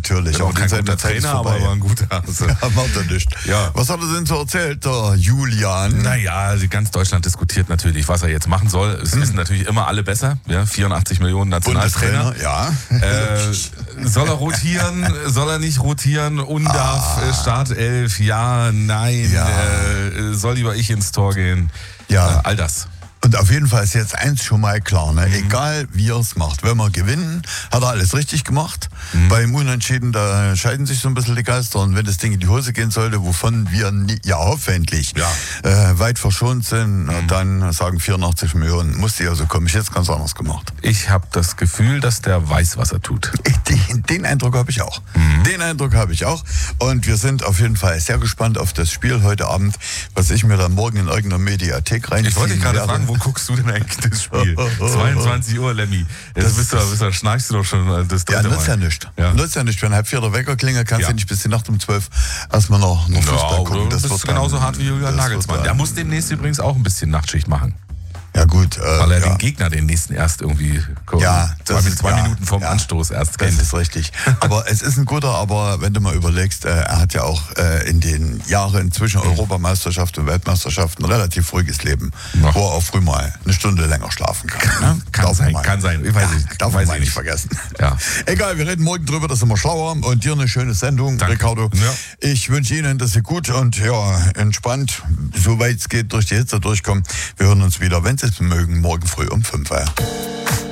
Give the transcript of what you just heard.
natürlich. Auch kein guter Trainer, aber war ein guter. Also. Ja, macht er nicht. Ja. Was hat er denn so erzählt, der Julian? Naja, also ganz Deutschland diskutiert natürlich, was er jetzt machen soll. Es wissen natürlich immer alle besser. Ja, 84 Millionen Nationaltrainer. Ja. Soll er rotieren? Soll er nicht rotieren? Undarf, Startelf, ja, nein. Ja. Soll lieber ich ins Tor gehen? Ja. All das. Und auf jeden Fall ist jetzt eins schon mal klar, ne? Egal wie er es macht. Wenn wir gewinnen, hat er alles richtig gemacht. Beim Unentschieden, da scheiden sich so ein bisschen die Geister. Und wenn das Ding in die Hose gehen sollte, wovon wir ja hoffentlich weit verschont sind, dann sagen 84 Millionen, musste ja so kommen. Ich hätte es ganz anders gemacht. Ich habe das Gefühl, dass der weiß, was er tut. Den Eindruck habe ich auch. Den Eindruck habe ich auch. Und wir sind auf jeden Fall sehr gespannt auf das Spiel heute Abend, was ich mir dann morgen in irgendeiner Mediathek reinziehen Ich wollte dich gerade werde. fragen, wo guckst du denn eigentlich das Spiel? 22 Uhr, Lemmy. Jetzt schnarchst du doch schon das dritte Mal. Nutzt ja nicht. Ja. Nutzt ja nicht. Wenn 3:30 der Wecker klingelt, kannst du nicht bis die Nacht um 12 erstmal noch Fußball gucken. Das ist genauso hart wie Julian Nagelsmann. Der muss demnächst übrigens auch ein bisschen Nachtschicht machen. Ja gut. Weil er den Gegner den nächsten erst irgendwie zwei Minuten vorm Anstoß erst kennt. Das ist richtig. Aber es ist ein guter, aber wenn du mal überlegst, er hat ja auch in den Jahren zwischen Europameisterschaft und Weltmeisterschaft ein relativ ruhiges Leben, wo er auch früh mal eine Stunde länger schlafen kann. Ne? Kann sein. Ich weiß nicht. Darf man nicht vergessen. Ja. Egal, wir reden morgen drüber, das sind wir schlauer und dir eine schöne Sendung, Danke. Ricardo. Ja. Ich wünsche Ihnen, dass Sie gut und entspannt, soweit es geht, durch die Hitze durchkommen. Wir hören uns wieder, wenn Sie es mögen, morgen früh um 5 Uhr.